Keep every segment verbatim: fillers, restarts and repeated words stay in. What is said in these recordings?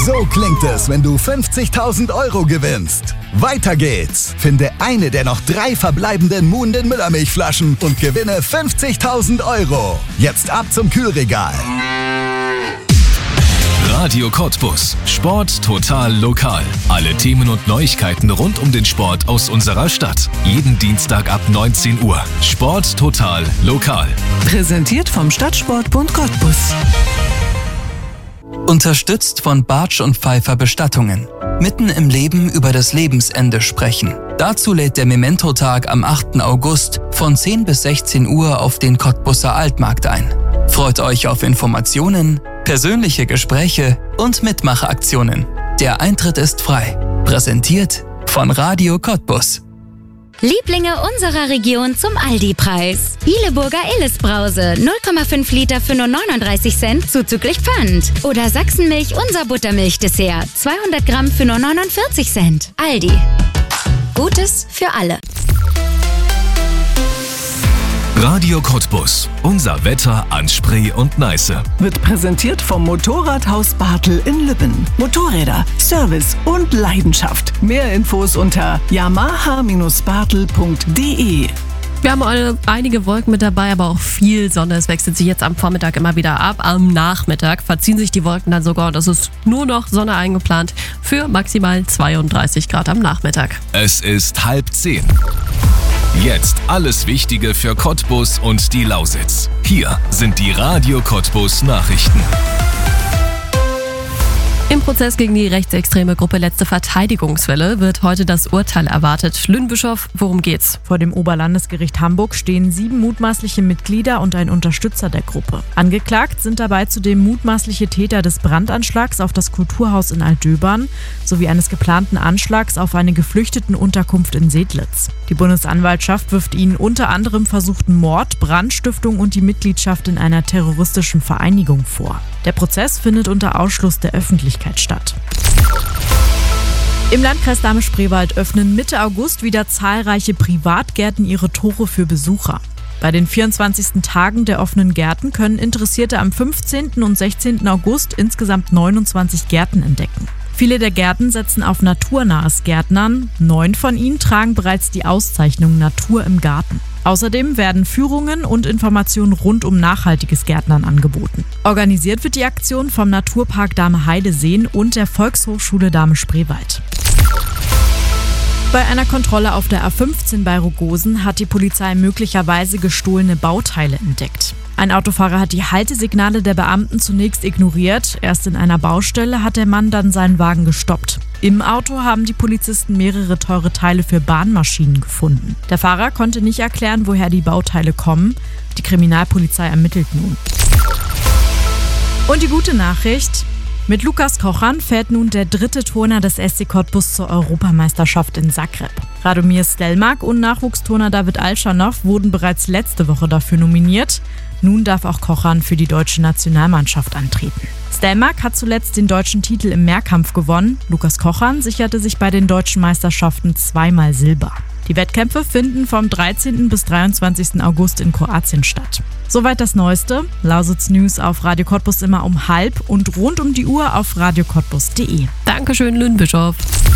So klingt es, wenn du fünfzigtausend Euro gewinnst. Weiter geht's. Finde eine der noch drei verbleibenden Muhnden Müllermilchflaschen und gewinne fünfzigtausend Euro. Jetzt ab zum Kühlregal. Radio Cottbus. Sport total lokal. Alle Themen und Neuigkeiten rund um den Sport aus unserer Stadt. Jeden Dienstag ab neunzehn Uhr. Sport total lokal. Präsentiert vom Stadtsportbund Cottbus. Unterstützt von Bartsch und Pfeiffer Bestattungen. Mitten im Leben über das Lebensende sprechen. Dazu lädt der Memento-Tag am achten August von zehn bis sechzehn Uhr auf den Cottbuser Altmarkt ein. Freut euch auf Informationen, persönliche Gespräche und Mitmachaktionen. Der Eintritt ist frei. Präsentiert von Radio Cottbus. Lieblinge unserer Region zum Aldi-Preis. Bieleburger Illes-Brause, null Komma fünf Liter für nur neununddreißig Cent zuzüglich Pfand. Oder Sachsenmilch, unser Buttermilch-Dessert, zweihundert Gramm für nur neunundvierzig Cent. Aldi. Gutes für alle. Radio Cottbus. Unser Wetter an Spree und Neiße. Wird präsentiert vom Motorradhaus Bartel in Lübben. Motorräder, Service und Leidenschaft. Mehr Infos unter yamaha Bindestrich bartel punkt de. Wir haben eine, einige Wolken mit dabei, aber auch viel Sonne. Es wechselt sich jetzt am Vormittag immer wieder ab. Am Nachmittag verziehen sich die Wolken dann sogar und es ist nur noch Sonne eingeplant für maximal zweiunddreißig Grad am Nachmittag. Es ist halb zehn. Jetzt alles Wichtige für Cottbus und die Lausitz. Hier sind die Radio Cottbus Nachrichten. Im Prozess gegen die rechtsextreme Gruppe Letzte Verteidigungswelle wird heute das Urteil erwartet. Lynn Bischof, worum geht's? Vor dem Oberlandesgericht Hamburg stehen sieben mutmaßliche Mitglieder und ein Unterstützer der Gruppe. Angeklagt sind dabei zudem mutmaßliche Täter des Brandanschlags auf das Kulturhaus in Altdöbern sowie eines geplanten Anschlags auf eine Geflüchtetenunterkunft in Sedlitz. Die Bundesanwaltschaft wirft ihnen unter anderem versuchten Mord, Brandstiftung und die Mitgliedschaft in einer terroristischen Vereinigung vor. Der Prozess findet unter Ausschluss der Öffentlichkeit statt. Im Landkreis Dahme-Spreewald öffnen Mitte August wieder zahlreiche Privatgärten ihre Tore für Besucher. Bei den vierundzwanzigsten Tagen der offenen Gärten können Interessierte am fünfzehnten und sechzehnten August insgesamt neunundzwanzig Gärten entdecken. Viele der Gärten setzen auf naturnahes Gärtnern. Neun von ihnen tragen bereits die Auszeichnung Natur im Garten. Außerdem werden Führungen und Informationen rund um nachhaltiges Gärtnern angeboten. Organisiert wird die Aktion vom Naturpark Dahme-Heideseen und der Volkshochschule Dahme-Spreewald. Bei einer Kontrolle auf der A fünfzehn bei Rogosen hat die Polizei möglicherweise gestohlene Bauteile entdeckt. Ein Autofahrer hat die Haltesignale der Beamten zunächst ignoriert. Erst in einer Baustelle hat der Mann dann seinen Wagen gestoppt. Im Auto haben die Polizisten mehrere teure Teile für Bahnmaschinen gefunden. Der Fahrer konnte nicht erklären, woher die Bauteile kommen. Die Kriminalpolizei ermittelt nun. Und die gute Nachricht: Mit Lukas Kochan fährt nun der dritte Turner des S C Cottbus zur Europameisterschaft in Zagreb. Radomir Stelmach und Nachwuchsturner David Alschanow wurden bereits letzte Woche dafür nominiert. Nun darf auch Kochan für die deutsche Nationalmannschaft antreten. Stelmach hat zuletzt den deutschen Titel im Mehrkampf gewonnen. Lukas Kochan sicherte sich bei den deutschen Meisterschaften zweimal Silber. Die Wettkämpfe finden vom dreizehnten bis dreiundzwanzigsten August in Kroatien statt. Soweit das Neueste. Lausitz News auf Radio Cottbus immer um halb und rund um die Uhr auf radio cottbus punkt de. Dankeschön, Lynn Bischof.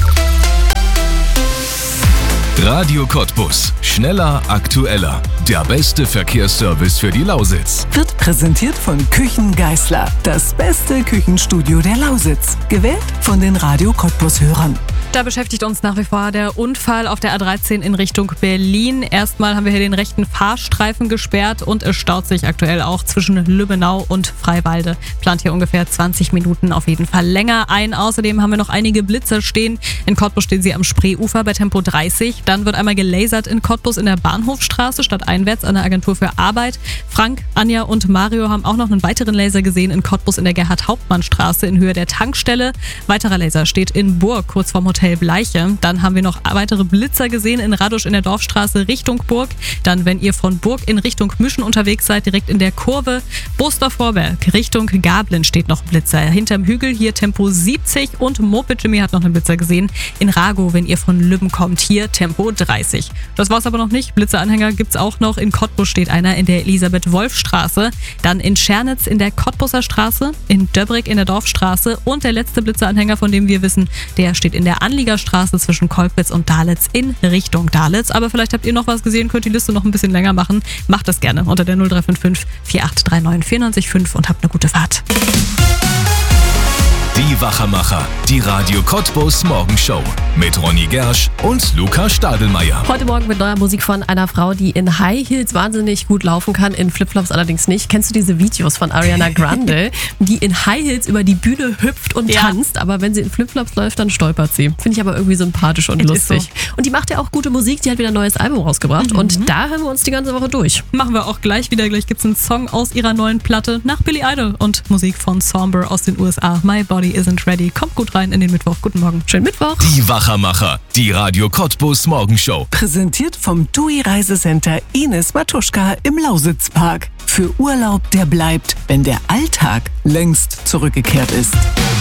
Radio Cottbus. Schneller, aktueller. Der beste Verkehrsservice für die Lausitz. Wird präsentiert von Küchen Geißler. Das beste Küchenstudio der Lausitz. Gewählt von den Radio Cottbus-Hörern. Da beschäftigt uns nach wie vor der Unfall auf der A dreizehn in Richtung Berlin. Erstmal haben wir hier den rechten Fahrstreifen gesperrt und es staut sich aktuell auch zwischen Lübbenau und Freiwalde. Plant hier ungefähr zwanzig Minuten auf jeden Fall länger ein. Außerdem haben wir noch einige Blitze stehen. In Cottbus stehen sie am Spreeufer bei Tempo dreißig. Dann wird einmal gelasert in Cottbus in der Bahnhofstraße stadteinwärts an der Agentur für Arbeit. Frank, Anja und Mario haben auch noch einen weiteren Laser gesehen in Cottbus in der Gerhard-Hauptmann-Straße in Höhe der Tankstelle. Weiterer Laser steht in Burg kurz vorm Hotel Hotel Bleiche. Dann haben wir noch weitere Blitzer gesehen in Radosch in der Dorfstraße Richtung Burg. Dann, wenn ihr von Burg in Richtung Müschen unterwegs seid, direkt in der Kurve. Boster-Vorberg Richtung Gablin steht noch ein Blitzer. Hinterm Hügel hier Tempo siebzig und Moped Jimmy hat noch einen Blitzer gesehen. In Ragow, wenn ihr von Lübben kommt, hier Tempo dreißig. Das war's aber noch nicht. Blitzeranhänger gibt's auch noch. In Cottbus steht einer in der Elisabeth-Wolf-Straße. Dann in Schernitz in der Cottbuser Straße. In Döbrig in der Dorfstraße. Und der letzte Blitzeranhänger, von dem wir wissen, der steht in der Anliegerstraße zwischen Kolkwitz und Dahletz in Richtung Dahletz. Aber vielleicht habt ihr noch was gesehen, könnt die Liste noch ein bisschen länger machen. Macht das gerne unter der null drei fünf fünf vier acht drei neun vier neun fünf und habt eine gute Fahrt. Die Wachermacher, die Radio Cottbus Morgenshow mit Ronny Gersch und Luca Stadelmeier. Heute Morgen mit neuer Musik von einer Frau, die in High Heels wahnsinnig gut laufen kann, in Flipflops allerdings nicht. Kennst du diese Videos von Ariana Grande, die in High Heels über die Bühne hüpft und ja. tanzt, aber wenn sie in Flipflops läuft, dann stolpert sie. Finde ich aber irgendwie sympathisch und das lustig. So. Und die macht ja auch gute Musik, die hat wieder ein neues Album rausgebracht mhm. und da hören wir uns die ganze Woche durch. Machen wir auch gleich wieder. Gleich gibt es einen Song aus ihrer neuen Platte nach Billy Idol und Musik von Somber aus den U S A. My Body Isn't Ready. Kommt gut rein in den Mittwoch. Guten Morgen. Schönen Mittwoch. Die Wachermacher, die Radio Cottbus Morgenshow. Präsentiert vom T U I Reisecenter Ines Matuschka im Lausitzpark. Für Urlaub, der bleibt, wenn der Alltag längst zurückgekehrt ist.